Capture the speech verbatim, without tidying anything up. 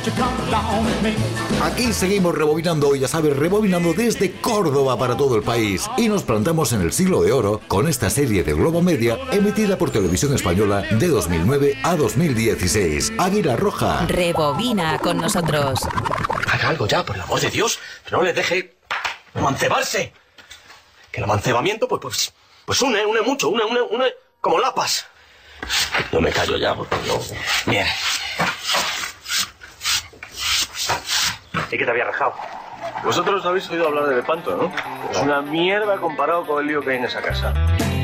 Aquí seguimos rebobinando, ya sabes, rebobinando desde Córdoba para todo el país. Y nos plantamos en el siglo de oro con esta serie de Globo Media emitida por Televisión Española de dos mil nueve a dos mil dieciséis. Águila Roja. Rebobina con nosotros. Haga algo ya, por el amor de Dios. No le deje mancebarse. Que el amancebamiento, pues, pues, pues une, une mucho, une, une, une como lapas. No me callo ya, porque no. Bien. ¿Y qué te había rajado? Vosotros habéis oído hablar de Lepanto, ¿no? Es una mierda comparado con el lío que hay en esa casa.